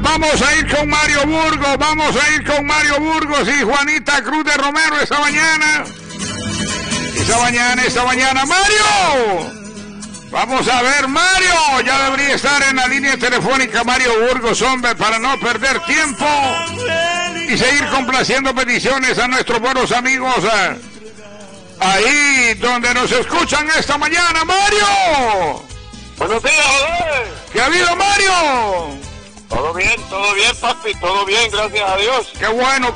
Vamos a ir con Mario Burgos y Juanita Cruz de Romero esta mañana. Esta mañana, Mario. Vamos a ver, Mario. Ya debería estar en la línea telefónica Mario Burgos, hombre, para no perder tiempo y seguir complaciendo peticiones a nuestros buenos amigos ahí donde nos escuchan esta mañana, Mario. Buenos días, joder. ¿Qué ha habido, Mario? Todo bien, papi, todo bien, gracias a Dios. Qué bueno.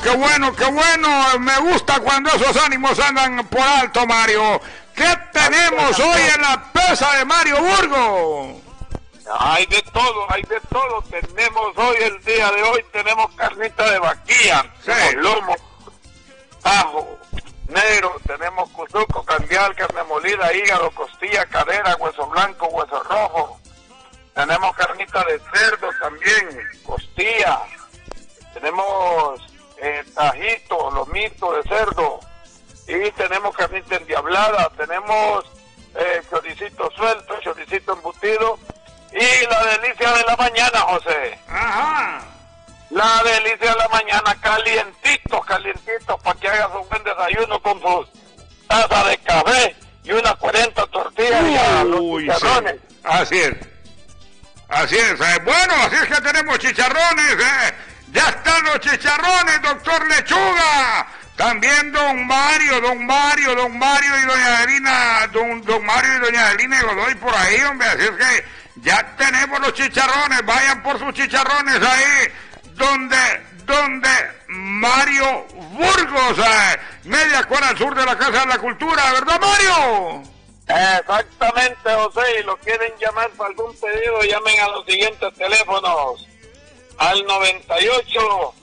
Me gusta cuando esos ánimos andan por alto, Mario. ¿Qué tenemos hoy en la pesa de Mario Burgos? Hay de todo. Tenemos hoy, el día de hoy, tenemos carnita de vaquilla, Sí. tenemos lomo, ajo, negro, tenemos cuzuco, candial, carne molida, hígado, costilla, cadera, hueso blanco, hueso rojo. Tenemos carnita de cerdo también, costilla. Tenemos tajito, lomito de cerdo. Y tenemos carnita endiablada. Tenemos choricito suelto, choricito embutido. Y la delicia de la mañana, José. Ajá. La delicia de la mañana, calientitos, para que hagas un buen desayuno con su taza de café y unas 40 tortillas y los chicharrones. Sí. Así es. Bueno, así es que tenemos chicharrones. Ya están los chicharrones, doctor Lechuga. También don Mario y doña Adelina, don Mario y doña Adelina Godoy por ahí, hombre. Así es que ya tenemos los chicharrones. Vayan por sus chicharrones ahí, donde Mario Burgos, media cuadra al sur de la Casa de la Cultura, ¿verdad, Mario? Exactamente, José, y lo quieren llamar para algún pedido, llamen a los siguientes teléfonos, al 98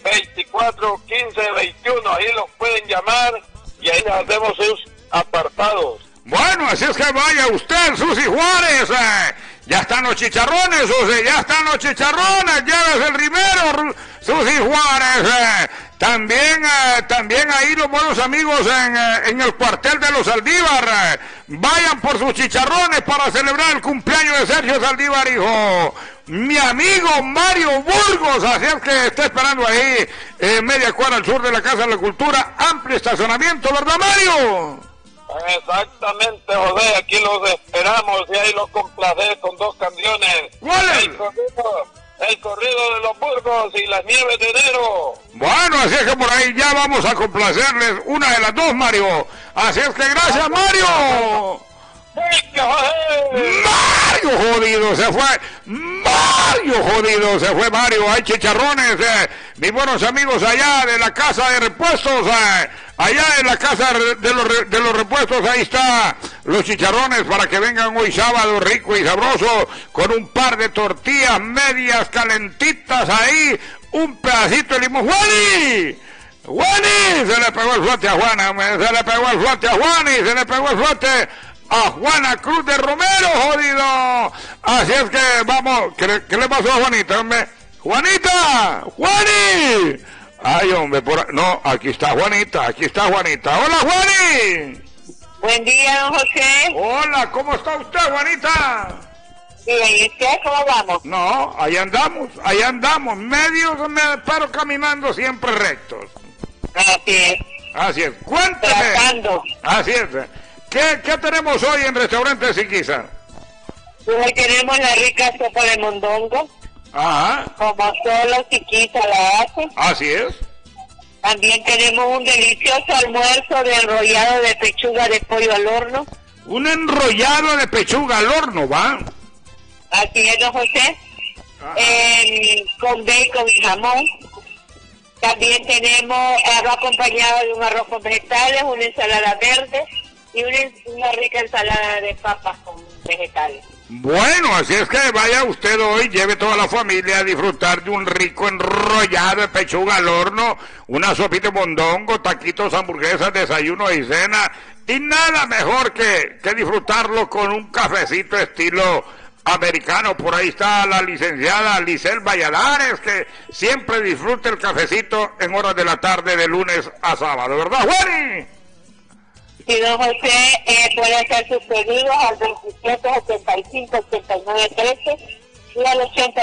24 15 21, ahí los pueden llamar y ahí les hacemos sus apartados. Bueno, así es que vaya usted, Susi Juárez, ya están los chicharrones, Susi, ya llévese el rimero, Susi Juárez, también ahí los buenos amigos en el cuartel de los Saldívar, vayan por sus chicharrones para celebrar el cumpleaños de Sergio Saldívar, hijo. Mi amigo Mario Burgos, así es que está esperando ahí, media cuadra al sur de la Casa de la Cultura, amplio estacionamiento, ¿verdad, Mario? Exactamente, José, aquí los esperamos y ahí los complacé con dos canciones. ¿Cuál es? El corrido de los Burgos y las nieves de enero. Bueno, así es que por ahí ya vamos a complacerles una de las dos, Mario. Así es que gracias, Mario. Mario jodido se fue Mario. Hay chicharrones, mis buenos amigos allá de la casa de repuestos, allá en la casa de los repuestos, ahí está los chicharrones para que vengan hoy sábado rico y sabroso con un par de tortillas medias calentitas ahí, un pedacito de limón. ¡Juani! Se le pegó el flote a Juana, se le pegó el flote a Juana Cruz de Romero, jodido. Así es que vamos, ¿qué le pasó a Juanita, hombre? ¡Juanita! ¡Juani! Ay, hombre, no, aquí está Juanita. ¡Hola, Juani! Buen día, don José. Hola, ¿cómo está usted, Juanita? Bien, ¿y usted cómo vamos? No, ahí andamos, medios, pero caminando siempre rectos. Así es, cuénteme. Tratando. Así es. ¿Qué tenemos hoy en Restaurante Siquisa? Hoy tenemos la rica sopa de mondongo. Ajá. Como solo Siquisa la hace. Así es. También tenemos un delicioso almuerzo de enrollado de pechuga de pollo al horno. Un enrollado de pechuga al horno, ¿va? Así es, don José. Con bacon y jamón. También tenemos arroz acompañado de un arroz con vegetales, una ensalada verde y una rica ensalada de papas con vegetales. Bueno, así es que vaya usted hoy, lleve toda la familia a disfrutar de un rico enrollado de pechuga al horno, una sopita de mondongo, taquitos, hamburguesas, desayuno y cena, y nada mejor que disfrutarlo con un cafecito estilo americano. Por ahí está la licenciada Lisel Valladares, que siempre disfruta el cafecito en horas de la tarde de lunes a sábado, ¿verdad, Juani? Sí, don José, puede hacer sus pedidos al 27 75 89 13 y al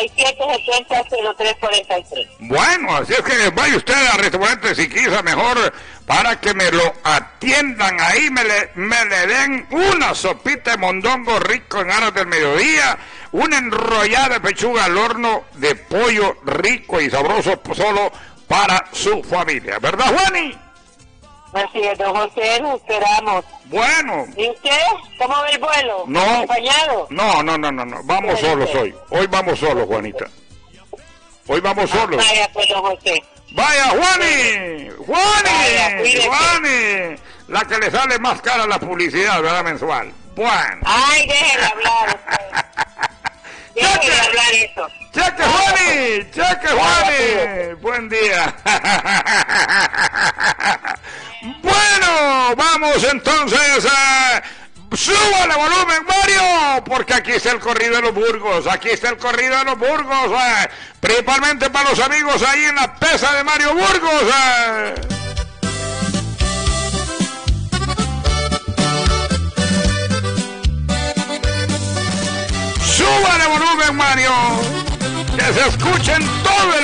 8770-0343. Bueno, así es que vaya usted al restaurante Siquisa mejor para que me lo atiendan ahí, me le den una sopita de mondongo rico en aras del mediodía, una enrollada de pechuga al horno de pollo rico y sabroso solo para su familia, ¿verdad, Juani? Así es, don José, nos esperamos. Bueno. ¿Y usted? ¿Cómo ve el vuelo? No. ¿Acompañado? No. Vamos solos hoy. Hoy vamos solos, Juanita. Hoy vamos solos. Vaya, pues, don José. Vaya, Juani. Vaya, Juani. La que le sale más cara la publicidad, ¿verdad? Mensual. Bueno. Ay, déjele hablar usted. Déjele hablar eso. Cheque, Juani. Buen día. Bueno, vamos entonces. Súbale volumen, Mario, porque aquí está el corrido de los Burgos. Principalmente para los amigos ahí en la pesa de Mario Burgos. Súbale volumen, Mario, que se escuchen todo el